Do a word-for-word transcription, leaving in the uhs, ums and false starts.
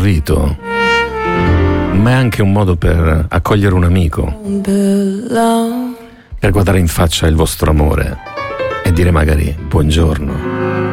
rito, ma è anche un modo per accogliere un amico, per guardare in faccia il vostro amore e dire magari buongiorno.